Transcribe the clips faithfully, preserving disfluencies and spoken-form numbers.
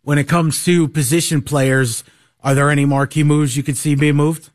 when it comes to position players, are there any marquee moves you could see being moved?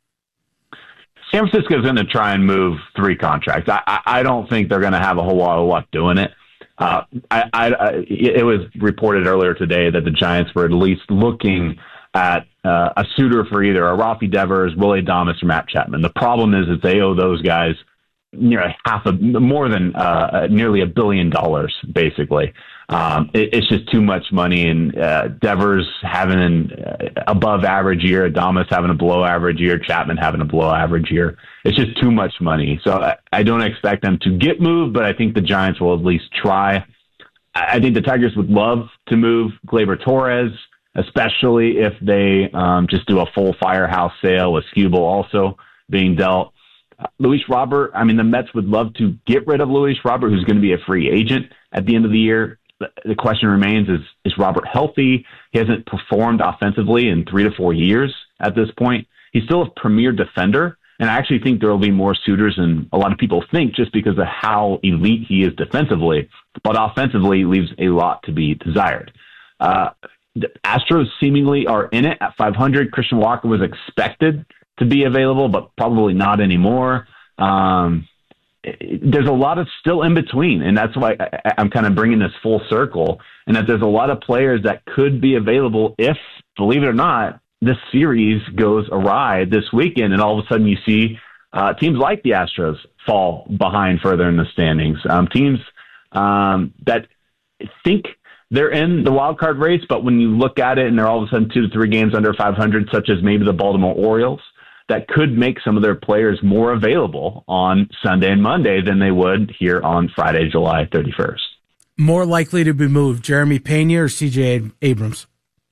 San Francisco is going to try and move three contracts. I, I, I don't think they're going to have a whole lot of luck doing it. Uh, I, I, I, it was reported earlier today that the Giants were at least looking at uh, a suitor for either a Rafi Devers, Willie Adames, or Matt Chapman. The problem is that they owe those guys nearly half of more than uh, nearly a billion dollars, basically. Um, it, it's just too much money, and uh, Devers having an uh, above average year, Adames having a below average year, Chapman having a below average year. It's just too much money. So I, I don't expect them to get moved, but I think the Giants will at least try. I, I think the Tigers would love to move Gleyber Torres, especially if they um, just do a full firehouse sale with Skubal also being dealt. Uh, Luis Robert, I mean, the Mets would love to get rid of Luis Robert, who's going to be a free agent at the end of the year. The question remains, is, is Robert healthy? He hasn't performed offensively in three to four years at this point. He's still a premier defender, and I actually think there will be more suitors than a lot of people think just because of how elite he is defensively. But offensively, leaves a lot to be desired. Uh, the Astros seemingly are in it at five hundred. Christian Walker was expected to be available, but probably not anymore. Um There's a lot of still in between, and that's why I, I'm kind of bringing this full circle, and that there's a lot of players that could be available if, believe it or not, this series goes awry this weekend, and all of a sudden you see uh, teams like the Astros fall behind further in the standings. Um, teams um, that think they're in the wild card race, but when you look at it and they're all of a sudden two to three games under five hundred, such as maybe the Baltimore Orioles, that could make some of their players more available on Sunday and Monday than they would here on Friday, July thirty-first. More likely to be moved, Jeremy Pena or C J Abrams?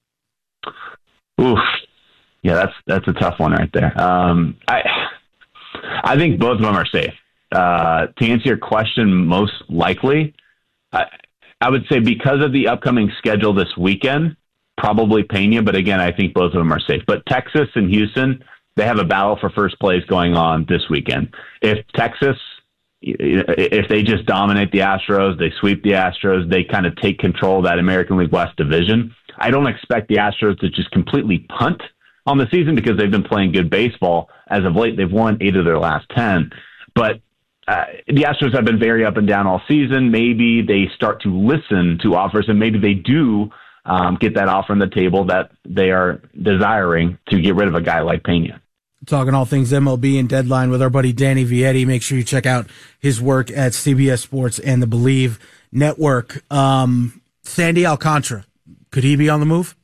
Oof. Yeah, that's that's a tough one right there. Um, I I think both of them are safe. Uh, to answer your question, most likely, I, I would say because of the upcoming schedule this weekend, probably Pena, but again, I think both of them are safe. But Texas and Houston, they have a battle for first place going on this weekend. If Texas, if they just dominate the Astros, they sweep the Astros, they kind of take control of that American League West division. I don't expect the Astros to just completely punt on the season because they've been playing good baseball as of late. They've won eight of their last ten. But uh, the Astros have been very up and down all season. Maybe they start to listen to offers, and maybe they do um, get that offer on the table that they are desiring to get rid of a guy like Pena. Talking all things M L B and Deadline with our buddy Danny Vietti. Make sure you check out his work at C B S Sports and the Believe Network. Um, Sandy Alcantara, could he be on the move?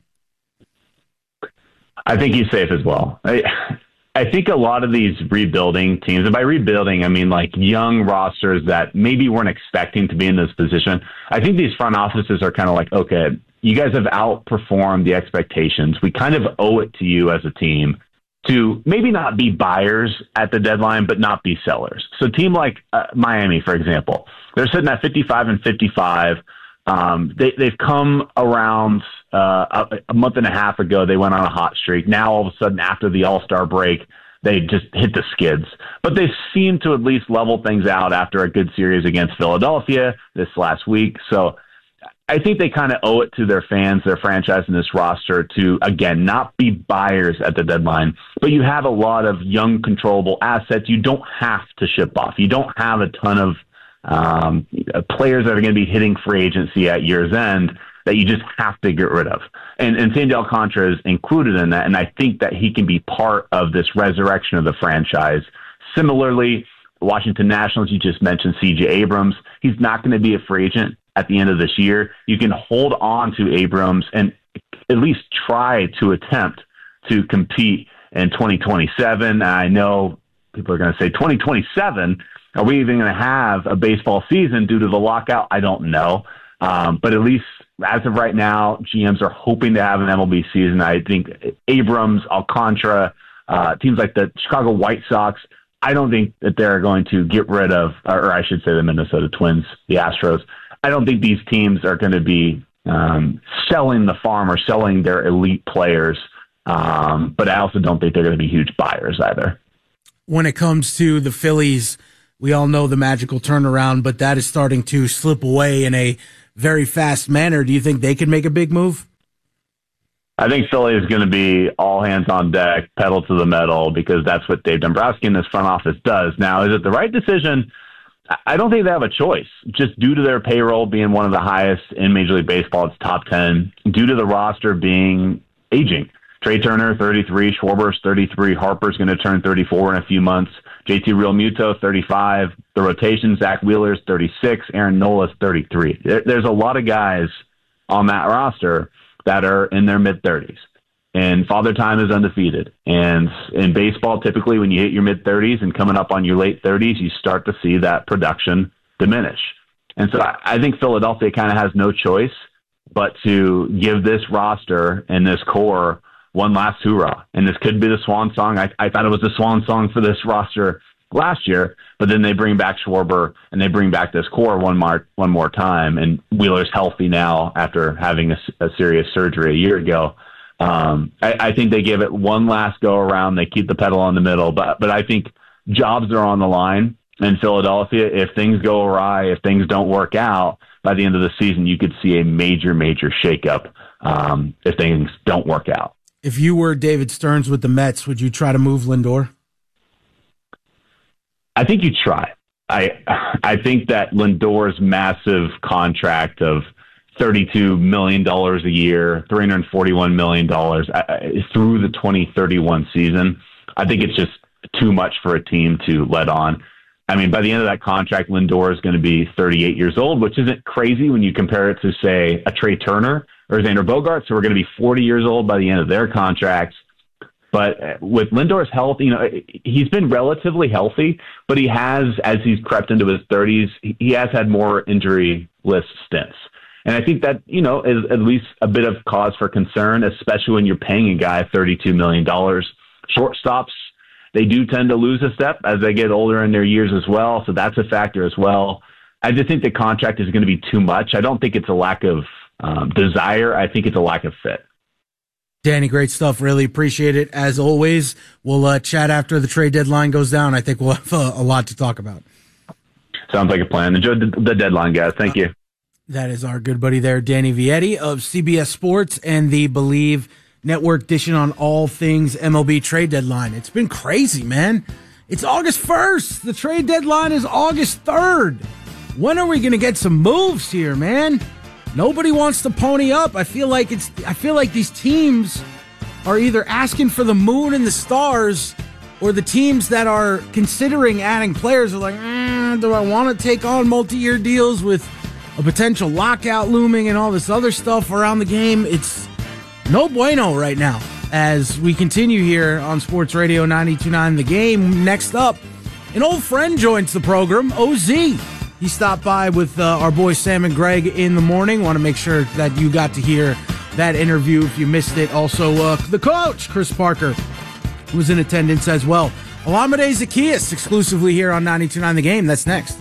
I think he's safe as well. I, I think a lot of these rebuilding teams, and by rebuilding, I mean like young rosters that maybe weren't expecting to be in this position. I think these front offices are kind of like, okay, you guys have outperformed the expectations. We kind of owe it to you as a team to maybe not be buyers at the deadline, but not be sellers. So a team like uh, Miami, for example, they're sitting at fifty-five and fifty-five. Um, they, they've come around uh, a, a month and a half ago. They went on a hot streak. Now, all of a sudden, after the All-Star break, they just hit the skids. But they seem to at least level things out after a good series against Philadelphia this last week. So I think they kind of owe it to their fans, their franchise, and this roster to, again, not be buyers at the deadline. But you have a lot of young, controllable assets. You don't have to ship off. You don't have a ton of um, players that are going to be hitting free agency at year's end that you just have to get rid of. And, and Sandy Alcantara is included in that, and I think that he can be part of this resurrection of the franchise. Similarly, Washington Nationals, you just mentioned C J Abrams. He's not going to be a free agent at the end of this year. You can hold on to Abrams and at least try to attempt to compete in twenty twenty-seven. I know people are going to say twenty twenty-seven. Are we even going to have a baseball season due to the lockout? I don't know. Um, but at least as of right now, G Ms are hoping to have an M L B season. I think Abrams, Alcantara, uh, teams like the Chicago White Sox, I don't think that they're going to get rid of, or I should say the Minnesota Twins, the Astros. I don't think these teams are going to be um, selling the farm or selling their elite players. Um, but I also don't think they're going to be huge buyers either. When it comes to the Phillies, we all know the magical turnaround, but that is starting to slip away in a very fast manner. Do you think they could make a big move? I think Philly is going to be all hands on deck, pedal to the metal, because that's what Dave Dombrowski and this front office does. Now, is it the right decision? I don't think they have a choice, just due to their payroll being one of the highest in Major League Baseball. It's top ten, due to the roster being aging. Trey Turner, thirty-three, Schwarber's thirty-three, Harper's going to turn thirty-four in a few months, J T Realmuto, thirty-five, the rotation, Zach Wheeler's thirty-six, Aaron Nola's thirty-three. There, there's a lot of guys on that roster that are in their mid-thirties. And Father Time is undefeated. And in baseball, typically when you hit your mid-thirties and coming up on your late thirties, you start to see that production diminish. And so I, I think Philadelphia kind of has no choice but to give this roster and this core one last hoorah. And this could be the swan song. I, I thought it was the swan song for this roster last year, but then they bring back Schwarber and they bring back this core one more, one more time. And Wheeler's healthy now after having a, a serious surgery a year ago. Um, I, I think they give it one last go around. They keep the pedal on the middle, but, but I think jobs are on the line in Philadelphia. If things go awry, if things don't work out by the end of the season, you could see a major, major shakeup um, if things don't work out. If you were David Stearns with the Mets, would you try to move Lindor? I think you try. I I think that Lindor's massive contract of thirty-two million dollars a year, three hundred forty-one million dollars through the twenty thirty-one season, I think it's just too much for a team to let on. I mean, by the end of that contract, Lindor is going to be thirty-eight years old, which isn't crazy when you compare it to, say, a Trey Turner or Xander Bogaerts, who are going to be forty years old by the end of their contracts. But with Lindor's health, you know, he's been relatively healthy, but he has, as he's crept into his thirties, he has had more injury list stints. And I think that, you know, is at least a bit of cause for concern, especially when you're paying a guy thirty-two million dollars. Shortstops, they do tend to lose a step as they get older in their years as well. So that's a factor as well. I just think the contract is going to be too much. I don't think it's a lack of um, desire. I think it's a lack of fit. Danny, great stuff. Really appreciate it. As always, we'll uh, chat after the trade deadline goes down. I think we'll have a, a lot to talk about. Sounds like a plan. Enjoy the, the deadline, guys. Thank you. That is our good buddy there, Danny Vietti of C B S Sports and the Believe Network, dishing on all things M L B trade deadline. It's been crazy, man. It's August first. The trade deadline is August third. When are we going to get some moves here, man? Nobody wants to pony up. I feel like it's. I feel like these teams are either asking for the moon and the stars, or the teams that are considering adding players are like, mm, do I want to take on multi-year deals with a potential lockout looming and all this other stuff around the game? It's no bueno right now as we continue here on Sports Radio ninety-two point nine The Game. Next up, an old friend joins the program, O Z. He stopped by with uh, our boy Sam and Greg in the morning. Want to make sure that you got to hear that interview if you missed it. Also, uh, the coach, Chris Parker, was in attendance as well. Olamide Zaccheaus exclusively here on ninety-two point nine The Game. That's next.